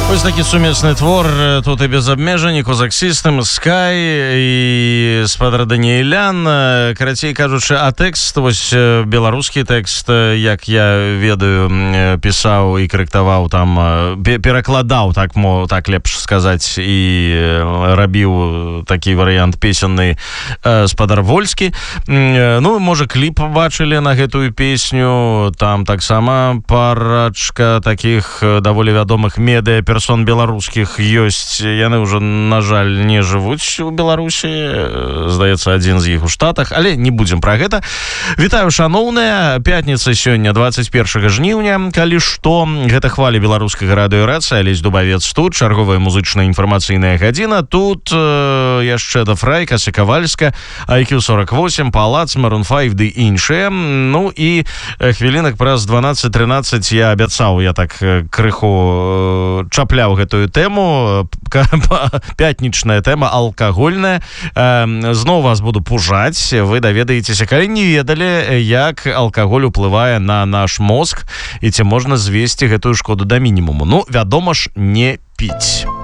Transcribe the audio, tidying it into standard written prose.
Ось такі сумесны твор тут і без абмежані Козак Систем, Скай і спадра Даніэлян. Карацей кажучы, а тэкст, вось беларускі тэкст, як я ведаю, пісаў і карэктаваў там, перакладаў, так лепш сказаць, і рабіў такі варыянт песенны спадар Вольскі. Ну, можа, кліп бачылі на гэтую песню, там таксама парачка такіх даволі вядомых медыа-персон беларускіх ёсць, яны ўжо, на жаль, не жывуць у Беларусі, здаецца, адзін з іх у Штатах, але не будзем пра гэта. Вітаю, шаноўныя, пятніца сёння, 21 жніўня, калі што, гэта хвалі беларускага радыёрацыя, Алесь Дубавец тут, чарговая музычная інфармацыйная гадзіна, тут яшчэ да Фрайка, Кавальска, IQ 48, Палац, Maroon 5 ды іншыя. Ну і хвілінак праз 12-13 я абяцаў, я так крыху чапляў гэтую тэму, пятнічная тэма, алкагольная. Зноў вас буду пужаць, вы даведаецеся, калі не ведалі, як алкаголь уплывае на наш мозг і ці можна звесці гэтую шкоду да мінімуму. Ну, вядома ж, не піць.